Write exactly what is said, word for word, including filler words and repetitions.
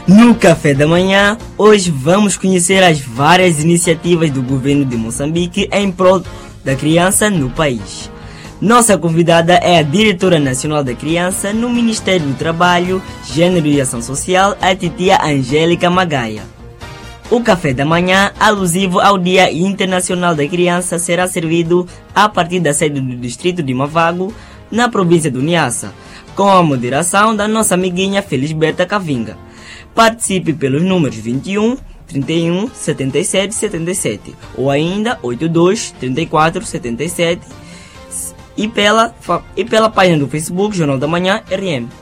No Café da Manhã, hoje vamos conhecer as várias iniciativas do governo de Moçambique em prol da criança no país. Nossa convidada é a Diretora Nacional da Criança no Ministério do Trabalho, Gênero e Ação Social, a titia Angélica Magaia. O Café da Manhã, alusivo ao Dia Internacional da Criança, será servido a partir da sede do distrito de Mavago, na província do Niassa, com a moderação da nossa amiguinha Felisberta Cavinga. Participe pelos números vinte e um, trinta e um, setenta e sete, setenta e sete ou ainda oitenta e dois, trinta e quatro, setenta e sete e pela, e pela página do Facebook Jornal da Manhã R M.